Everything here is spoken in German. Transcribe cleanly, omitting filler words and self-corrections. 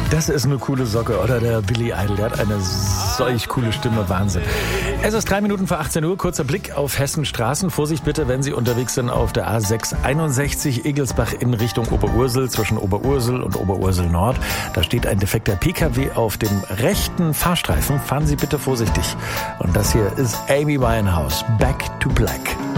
Das ist eine coole Socke. Oder der Billy Idol, der hat eine solch coole Stimme. Wahnsinn. Es ist 3 Minuten vor 18 Uhr. Kurzer Blick auf Hessenstraßen. Vorsicht bitte, wenn Sie unterwegs sind auf der A661 Egelsbach in Richtung Oberursel, zwischen Oberursel und Oberursel Nord. Da steht ein defekter PKW auf dem rechten Fahrstreifen. Fahren Sie bitte vorsichtig. Und das hier ist Amy Winehouse, Back to Black.